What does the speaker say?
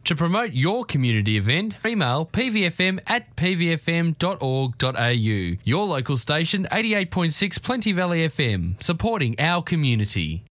To promote your community event, email pvfm@pvfm.org.au. Your local station, 88.6 Plenty Valley FM, supporting our community.